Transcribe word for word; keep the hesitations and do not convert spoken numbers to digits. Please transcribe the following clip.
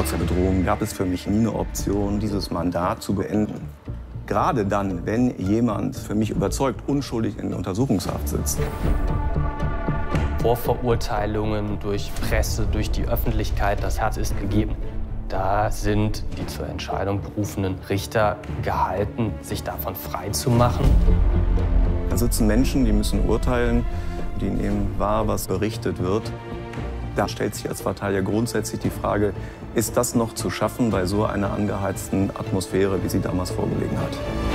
Trotz der Bedrohung gab es für mich nie eine Option, dieses Mandat zu beenden. Gerade dann, wenn jemand für mich überzeugt unschuldig in Untersuchungshaft sitzt. Vorverurteilungen durch Presse, durch die Öffentlichkeit, das Herz ist gegeben. Da sind die zur Entscheidung berufenen Richter gehalten, sich davon frei zu machen. Da sitzen Menschen, die müssen urteilen, die nehmen wahr, was berichtet wird. Da stellt sich als Verteidiger grundsätzlich die Frage, ist das noch zu schaffen bei so einer angeheizten Atmosphäre, wie sie damals vorgelegen hat?